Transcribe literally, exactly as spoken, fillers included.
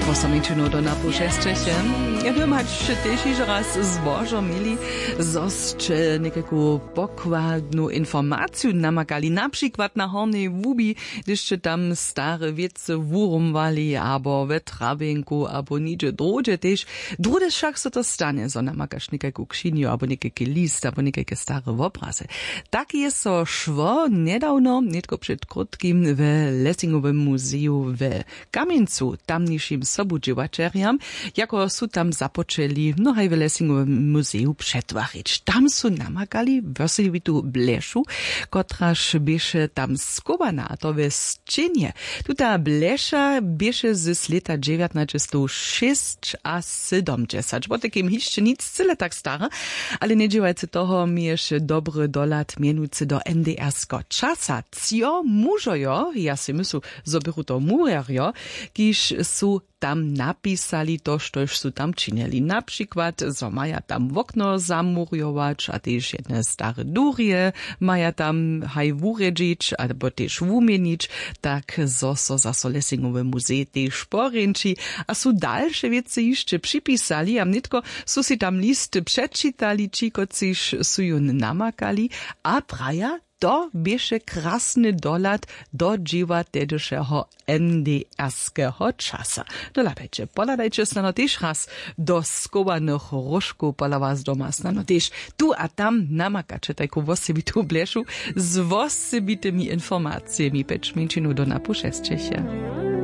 Osamečeno do napušešćeše. Ja bym hać też raz zbożo mieli, zosće nekakvu pokładnu informaciju namakali, na przykład na Hornej Wubi, gdyż tam stare wiece wurumwali, abo we trawinku, abo nidzie drodzie też. Drude však so to stane, so namakaš nekakvu kšinju, abo nekakve list, abo nekakve stare obrazy. Tak je so švo nedawno, netko przed krótkim, w Lessingowym muzeju w Kamieńcu, tamniejszym sobudźiewaczeriam, jako su tam zapoczęli, no haj w Lessingowym muzeju przetwaryć. Tam su namakali weseliwitu bleszu, kotraż bieše tam skowana, a to we sczynie. Tuta blesza bieše z leta dziewiętnaście sześć a siedemdziesiąt. Bo takim jeszcze nic cyle tak stara, ale nie dziewajcy toho mi jeszcze dobry dolat mienujcy do en de erskiego czasa. Cio mużojo, ja si myslu, zobiru to murerjo, kiż su tam napisali to, štož su tam činili. Na przykład, so maja tam w okno zamurjować, a też jedne stare durje maja tam haj wuredžić, albo też wumienić, tak so so zaso Lessingowe muzej też poręči, a su dalsze wiece jeszcze przypisali, a nitko su si tam listy przeczytali, čikociž su jun namakali, a praja to bieše krasny dolat do dziwa tedyšeho en de erskiego czasa. No ladajcie, poladajcie snano też raz do skowanych rożków, pola was doma snano też tu a tam namakacie taką wosibitu bleszu z wosibitymi informacjami, pecz mięcinu do napušesćeše.